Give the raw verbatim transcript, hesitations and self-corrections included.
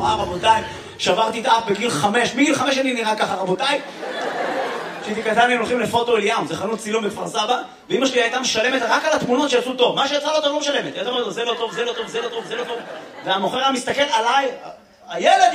רואה, רבותיי, שברתי את האף בגיל חמש, מגיל חמש אני נראה ככה, רבותיי. כשהייתי קטן הם הולכים לפוטו אליאם, זה חנות צילום בכפר סבא, ואמא שלי הייתה משלמת רק על התמונות שיצאו טוב. מה שיצא לא טוב לא משלמת. היא הייתה אומרת לו, זה לא טוב, זה לא טוב, זה לא טוב, זה לא טוב. והמוכר היה מסתכל עליי, הילד